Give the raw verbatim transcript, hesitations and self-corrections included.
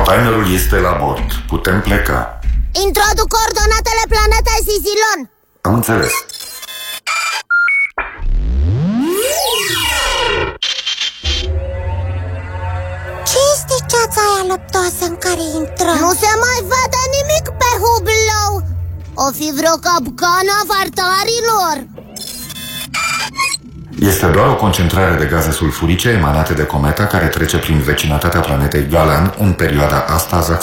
Timerul este la bord. Putem pleca. Introduc coordonatele planetei Sizilon. Am înțeles. Ce este ceața aia lăptoasă în care intrăm? Nu se mai vede nimic pe hublou. O fi vreo capcană a vartarilor? Este doar o concentrare de gaze sulfurice emanate de cometa care trece prin vecinătatea planetei Galan în perioada asta